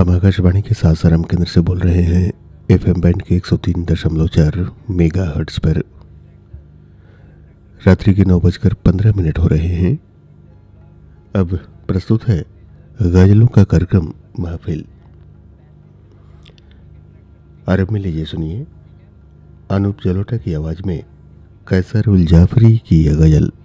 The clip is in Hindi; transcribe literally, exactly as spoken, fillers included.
हम आकाशवाणी के सासाराम केंद्र से बोल रहे हैं एफएम बैंड के एक सौ तीन दशमलव चार मेगा हर्ट्ज पर। रात्रि के नौ बजकर पंद्रह मिनट हो रहे हैं। अब प्रस्तुत है गजलों का कार्यक्रम महफिल। आरंभ में लीजिए सुनिए अनूप जलोटा की आवाज में कैसर उल जाफरी की यह गजल।